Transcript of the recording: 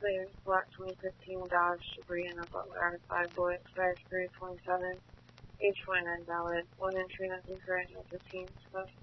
clear. Black 2015 Dodge Brianna Butler R5 Boy expires 327. H29 valid. 1 entry, nothing current, no 15. Supposed